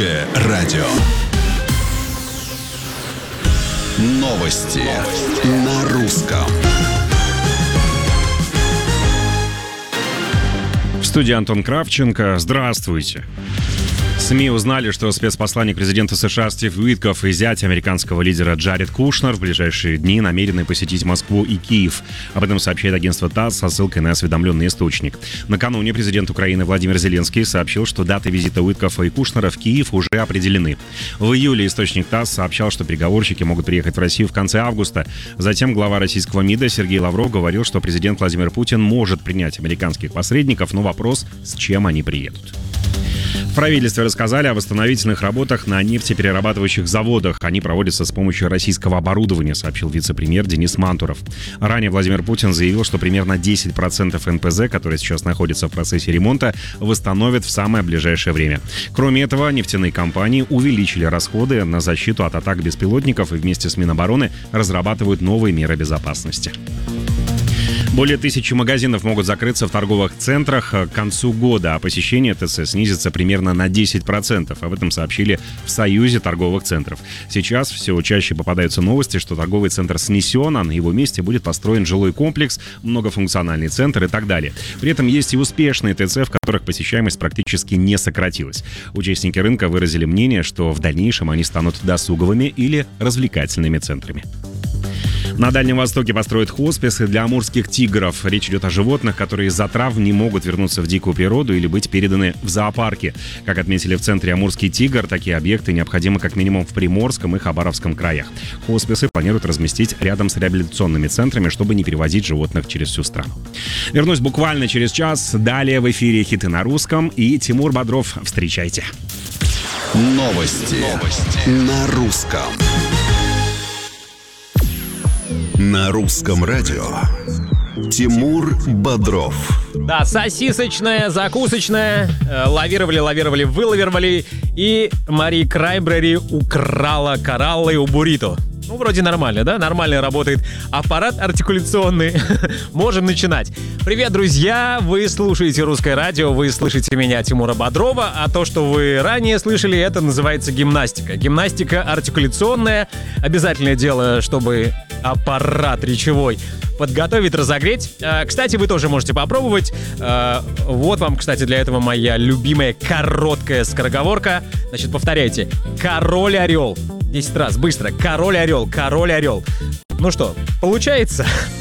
Радио. Новости на русском. В студии Антон Кравченко. Здравствуйте. СМИ узнали, что спецпосланник президента США Стив Уиткоф и зять американского лидера Джаред Кушнер в ближайшие дни намерены посетить Москву и Киев. Об этом сообщает агентство ТАСС со ссылкой на осведомленный источник. Накануне президент Украины Владимир Зеленский сообщил, что даты визита Уиткофа и Кушнера в Киев уже определены. В июле источник ТАСС сообщал, что переговорщики могут приехать в Россию в конце августа. Затем глава российского МИДа Сергей Лавров говорил, что президент Владимир Путин может принять американских посредников, но вопрос, с чем они приедут. В правительстве рассказали о восстановительных работах на нефтеперерабатывающих заводах. Они проводятся с помощью российского оборудования, сообщил вице-премьер Денис Мантуров. Ранее Владимир Путин заявил, что примерно 10% НПЗ, которые сейчас находятся в процессе ремонта, восстановят в самое ближайшее время. Кроме этого, нефтяные компании увеличили расходы на защиту от атак беспилотников и вместе с Минобороны разрабатывают новые меры безопасности. Более 1000 магазинов могут закрыться в торговых центрах к концу года, а посещение ТЦ снизится примерно на 10%. Об этом сообщили в Союзе торговых центров. Сейчас все чаще попадаются новости, что торговый центр снесен, а на его месте будет построен жилой комплекс, многофункциональный центр и так далее. При этом есть и успешные ТЦ, в которых посещаемость практически не сократилась. Участники рынка выразили мнение, что в дальнейшем они станут досуговыми или развлекательными центрами. На Дальнем Востоке построят хосписы для амурских тигров. Речь идет о животных, которые из-за травм не могут вернуться в дикую природу или быть переданы в зоопарки. Как отметили в центре «Амурский тигр», такие объекты необходимы как минимум в Приморском и Хабаровском краях. Хосписы планируют разместить рядом с реабилитационными центрами, чтобы не перевозить животных через всю страну. Вернусь буквально через час. Далее в эфире хиты на русском и Тимур Бодров. Встречайте. Новости на русском. На русском радио Тимур Бодров. Да, сосисочная, закусочная. Лавировали, вылавировали. И Мари Краймбрери украла кораллы у буррито. Ну, вроде нормально, да? Нормально работает аппарат артикуляционный. Можем начинать. Привет, друзья! Вы слушаете «Русское радио», вы слышите меня, Тимура Бодрова, а то, что вы ранее слышали, это называется гимнастика. Гимнастика артикуляционная. Обязательное дело, чтобы аппарат речевой подготовить, разогреть. Кстати, вы тоже можете попробовать. Вот вам, кстати, для этого моя любимая короткая скороговорка. Значит, повторяйте. Король-орел. 10 раз, быстро. Король-орел, король-орел. Ну что, получается?